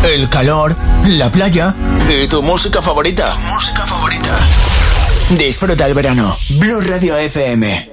el calor, la playa y tu música favorita. Disfruta el verano. Blue Radio FM.